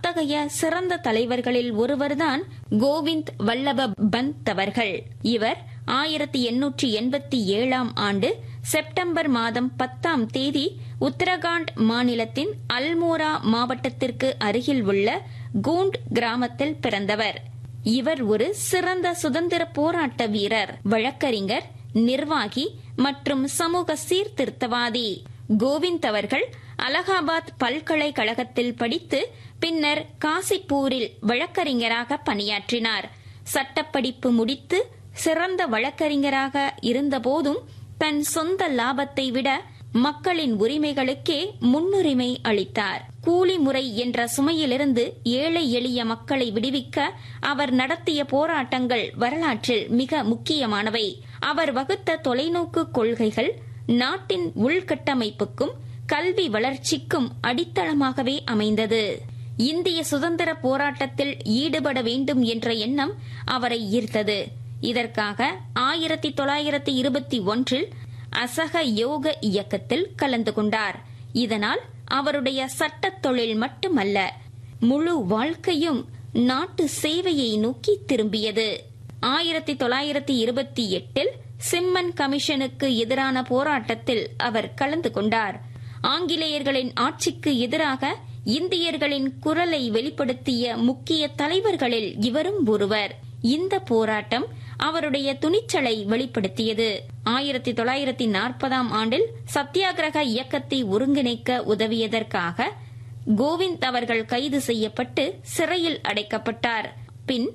அத்தகைய சிறந்த தலைவர்களில் ஒருவர்தான் கோவிந்த் வல்லப பந்த் அவர்கள். இவர் 1887 ஆண்டு செப்டம்பர் மாதம் 10ஆம் தேதி உத்தரகாண்ட் மாநிலத்தின் அல்மோரா மாவட்டத்திற்கு அருகில் உள்ள கூண்ட் கிராமத்தில் பிறந்தவர். இவர் ஒரு சிறந்த சுதந்திர போராட்ட வீரர், வழக்கறிஞர், நிர்வாகி மற்றும் சமூக சீர்திருத்தவாதி. கோவிந்த் அவர்கள் அலகாபாத் பல்கலைக்கழகத்தில் படித்து பின்னர் காசிப்பூரில் வழக்கறிஞராக பணியாற்றினார். சட்டப்படிப்பு முடித்து சிறந்த வழக்கறிஞராக இருந்தபோதும் தன் சொந்த லாபத்தை விட மக்களின் உரிமைகளுக்கே முன்னுரிமை அளித்தார். கூலி முறை என்ற சுமையிலிருந்து ஏழை எளிய மக்களை விடுவிக்க அவர் நடத்திய போராட்டங்கள் வரலாற்றில் மிக முக்கியமானவை. அவர் வகுத்த தொலைநோக்கு கொள்கைகள் நாட்டின் உள்கட்டமைப்புக்கும் கல்வி வளர்ச்சிக்கும் அடித்தளமாகவே அமைந்தது. இந்திய சுதந்திர போராட்டத்தில் ஈடுபட வேண்டும் என்ற எண்ணம் அவரை ஈர்த்தது. இதற்காக 1921 அசக யோக இயக்கத்தில் கலந்து கொண்டார். இதனால் அவருடைய சட்டத் தொழில் மட்டுமல்ல, முழு வாழ்க்கையும் நாட்டு சேவையை நோக்கி திரும்பியது. 1928 சிம்மன் கமிஷனுக்கு எதிரான போராட்டத்தில் அவர் கலந்து கொண்டார். ஆங்கிலேயர்களின் ஆட்சிக்கு எதிராக இந்தியர்களின் குரலை வெளிப்படுத்திய முக்கிய தலைவர்களில் இவரும் ஒருவர். இந்த போராட்டம் அவருடைய துணிச்சலை வெளிப்படுத்தியது. 1940 ஆண்டில் சத்தியாகிரக இயக்கத்தை ஒருங்கிணைக்க உதவியதற்காக கோவிந்த் அவர்கள் கைது செய்யப்பட்டு சிறையில் அடைக்கப்பட்டார். பின்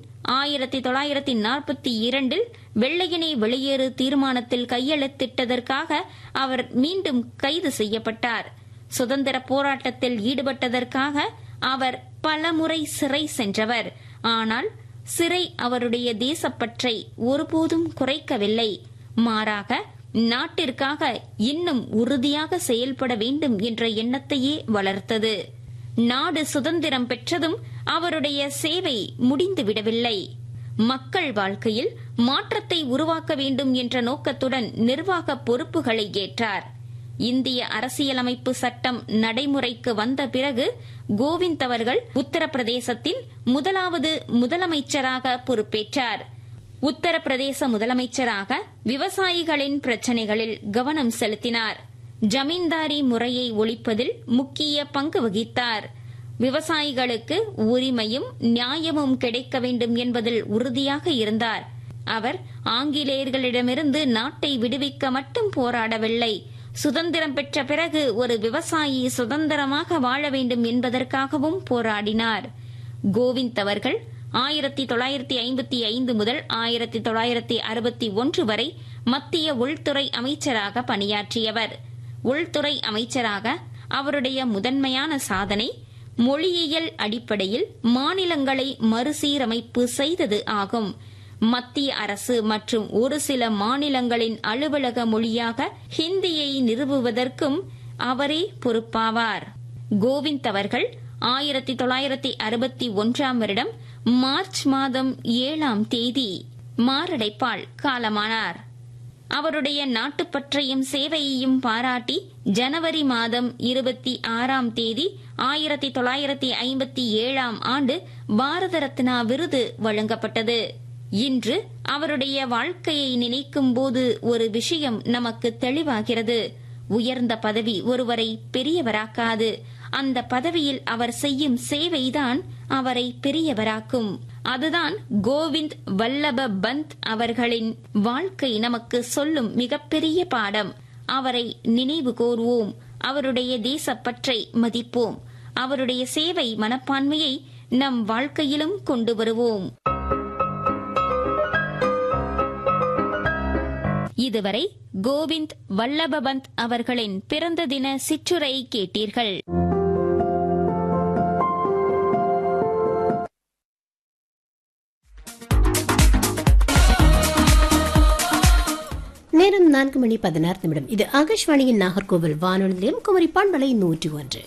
1942 வெள்ளையனே வெளியேறு தீர்மானத்தில் கையெழுத்திட்டதற்காக அவர் மீண்டும் கைது செய்யப்பட்டார். சுதந்திர போராட்டத்தில் ஈடுபட்டதற்காக அவர் பலமுறை சிறை சென்றவர். ஆனால் சிறை அவருடைய தேசப்பற்றை ஒருபோதும் குறைக்கவில்லை. மாறாக நாட்டிற்காக இன்னும் உறுதியாக செயல்பட வேண்டும் என்ற எண்ணத்தையே வளர்த்தது. நாடு சுதந்திரம் பெற்றதும் அவருடைய சேவை முடிந்துவிடவில்லை. மக்கள் வாழ்க்கையில் மாற்றத்தை உருவாக்க வேண்டும் என்ற நோக்கத்துடன் நிர்வாக பொறுப்புகளை ஏற்றார். இந்திய அரசியலமைப்பு சட்டம் நடைமுறைக்கு வந்த பிறகு கோவிந்த் அவர்கள் உத்தரப்பிரதேசத்தின் முதலாவது முதலமைச்சராக பொறுப்பேற்றார். உத்தரப்பிரதேச முதலமைச்சராக விவசாயிகளின் பிரச்சினைகளில் கவனம் செலுத்தினார். ஜமீன்தாரி முறையை ஒழிப்பதில் முக்கிய பங்கு வகித்தார். விவசாயிகளுக்கு உரிமையும் நியாயமும் கிடைக்க வேண்டும் என்பதில் உறுதியாக இருந்தார். அவர் ஆங்கிலேயர்களிடமிருந்து நாட்டை விடுவிக்க மட்டும் போராடவில்லை, சுதந்திரம் பெற்ற பிறகு ஒரு விவசாயி சுதந்திரமாக வாழ வேண்டும் என்பதற்காகவும் போராடினார். கோவிந்த் அவர்கள் 1955 முதல் 1961 வரை மத்திய உள்துறை அமைச்சராக பணியாற்றியவர். உள்துறை அமைச்சராக அவருடைய முதன்மையான சாதனை மொழியியல் அடிப்படையில் மாநிலங்களை மறுசீரமைப்பு செய்தது ஆகும். மத்திய அரசு மற்றும் ஒரு சில மாநிலங்களின் அலுவலக மொழியாக ஹிந்தியை நிறுவுவதற்கும் அவரே பொறுப்பாவார். கோவிந்த் அவர்கள் 1961 வருடம் மார்ச் மாதம் 7ஆம் தேதி மாரடைப்பால் காலமானார். அவருடைய நாட்டுப்பற்றையும் சேவையையும் பாராட்டி ஜனவரி மாதம் 26ஆம் தேதி 1957 ஆண்டு பாரத ரத்னா விருது வழங்கப்பட்டது. இன்று அவருடைய வாழ்க்கையை நினைக்கும் போது ஒரு விஷயம் நமக்கு தெளிவாகிறது. உயர்ந்த பதவி ஒருவரை பெரியவராக்காது, அந்த பதவியில் அவர் செய்யும் சேவைதான் அவரை பெரியவராக்கும். அதுதான் கோவிந்த் வல்லப பந்த் அவர்களின் வாழ்க்கை நமக்கு சொல்லும் மிகப்பெரிய பாடம். அவரை நினைவு கூர்வோம், அவருடைய தேசப்பற்றை மதிப்போம், அவருடைய சேவை மனப்பான்மையை நம் வாழ்க்கையிலும் கொண்டு வருவோம். இதுவரை கோவிந்த் வல்லப பந்த் அவர்களின் பிறந்த தின சிற்றுரை கேட்டீர்கள். நேரம் 4:16. இது ஆகாஷ்வாணியின் நாகர்கோவில் வானொலி நிலையம், குமரி பண்பலை 101.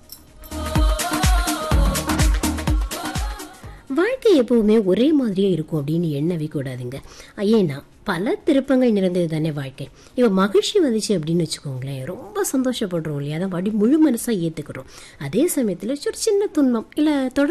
வாழ்க்கை எப்பவுமே ஒரே மாதிரியே இருக்கும் அப்படின்னு எண்ணவே கூடாதுங்க. ஏன்னா பல திருப்பங்கள் நிறைந்தது தானே வாழ்க்கை. இப்போ மகிழ்ச்சி வந்துச்சு அப்படின்னு வச்சுக்கோங்களேன், ரொம்ப சந்தோஷப்படுறோம் இல்லையா, அதை அப்படி முழு மனசா ஏத்துக்கிறோம். அதே சமயத்துல ஒரு சின்ன துன்பம் இல்ல